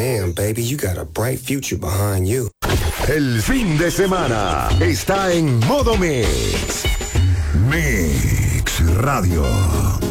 Damn, baby, you got a bright future behind you. El fin de semana está en modo Mix. Mix Radio.